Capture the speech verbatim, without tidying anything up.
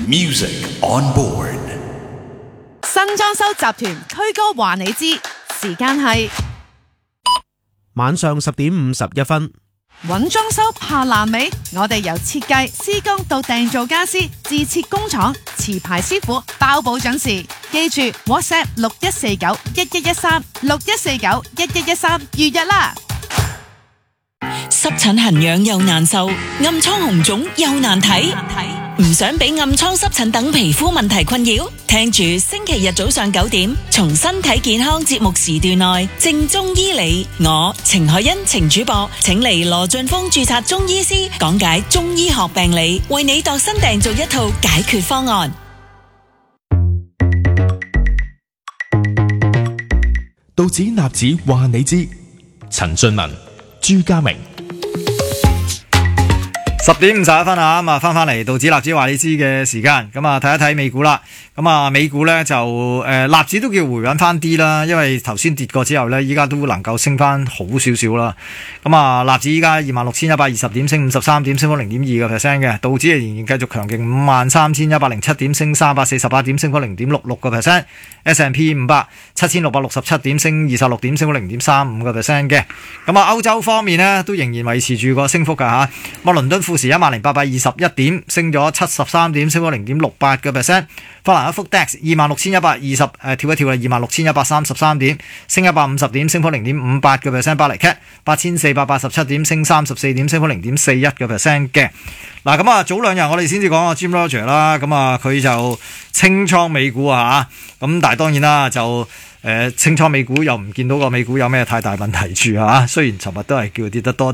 Music on board。 新裝修集團推歌話你知，時間係晚上十點五十一分。 揾裝修怕爛尾，我哋由設計、施工到訂造家私，自設工廠，持牌師傅包保準時。記住 WhatsApp 六一四九一一一三六一四九一一一三預約啦。 濕疹痕癢又難受，暗瘡紅腫又難睇，唔想俾暗瘡濕疹等皮膚問題困擾，聽住星期日早上九點，從身體健康節目時段內正中醫理，我程海欣程主播請嚟羅俊峰註冊中醫師講解中醫學病理，為你度身訂造一套解決方案。 道指納指話你知，陳俊文、朱家明。 十點五十一分啊，咁啊翻翻嚟道指納指話你知嘅時間，咁啊睇一睇美股啦。咁啊美股咧就誒納指都叫回穩翻啲啦，因為頭先跌過之後咧，依家都能夠升翻好少少啦。咁啊納指依家二萬六千一百二十點，升五十三點，升幅零點二個 percent 嘅。道指係仍然繼續強勁，五萬三千一百零七點，升三百四十八點，升幅零點六六個 percent。S and P 五百七千六百六十七點，升二十六點，升幅零點三五個 percent 嘅。咁啊歐洲方面呢，都仍然維持住個升幅㗎嚇。咁啊倫敦富時一萬零八百二十一點，升咗七十三點，升幅零點六八個 percent。法蘭克福 D A X 二萬六千一百二十誒跳一跳啦，二萬六千一百三十三點，升一百五十點，升幅零點五八個 percent。巴黎 C A T 八千四百八十七點，升三十四點，升幅零點四一個 percent 嘅。嗱咁啊，早兩日我哋先至講阿 Jim Roger 啦，咁啊佢就清倉美股啊嚇，咁但係當然啦就。誒清倉美股又唔見到個美股有咩太大問題住嚇，雖然尋日都係叫跌得多。